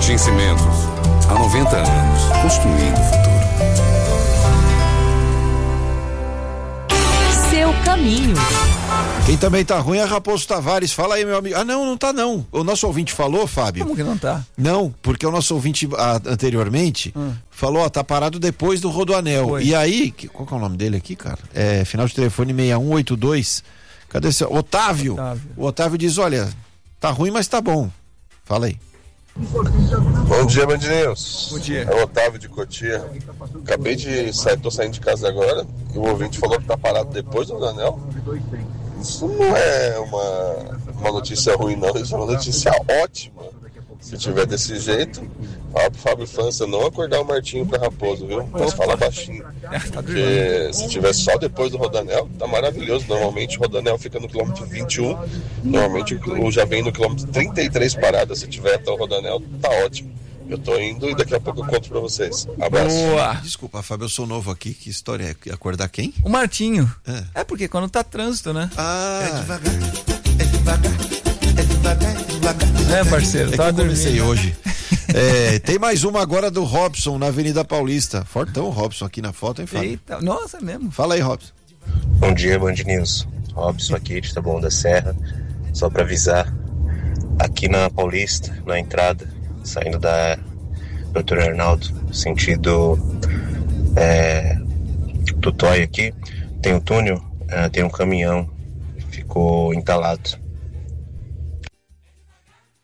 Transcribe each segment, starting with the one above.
Martim Cimentos, há 90 anos, construindo o futuro. Seu caminho. Quem também tá ruim é Raposo Tavares. Fala aí, meu amigo. Ah, não tá não. O nosso ouvinte falou, Fábio? Como que não tá? Não, porque o nosso ouvinte anteriormente falou, tá parado depois do Rodoanel. Foi. E aí, qual que é o nome dele aqui, cara? Final de telefone 6182. Cadê esse? Otávio. O Otávio diz, olha, tá ruim, mas tá bom. Fala aí. Bom dia, Band News. Bom dia. É o Otávio de Cotia. Acabei de sair, tô saindo de casa agora e o ouvinte falou que tá parado depois do anel. Isso não é uma notícia ruim, não. Isso é uma notícia ótima. Se tiver desse jeito, fala pro Fábio França não acordar o Martinho pra Raposo, viu? Mas fala baixinho. Porque se tiver só depois do Rodoanel, tá maravilhoso. Normalmente o Rodoanel fica no quilômetro 21. Normalmente eu já venho no quilômetro 33 parada. Se tiver até o Rodoanel, tá ótimo. Eu tô indo e daqui a pouco eu conto pra vocês. Abraço. Boa. Desculpa, Fábio, eu sou novo aqui. Que história é? Acordar quem? O Martinho. É porque quando tá trânsito, né? Ah. É devagar. É, parceiro, Eu comecei hoje. Tem mais uma agora do Robson na Avenida Paulista. Fortão o Robson aqui na foto, hein, Fábio? Eita, nossa, é mesmo. Fala aí, Robson. Bom dia, Band News. Robson aqui de Taboão da Serra. Só pra avisar, aqui na Paulista, na entrada, saindo da Dr. Arnaldo, sentido Tutóia aqui, tem um túnel, tem um caminhão, ficou entalado.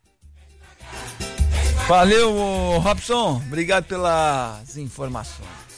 Valeu, Robson. Obrigado pelas informações.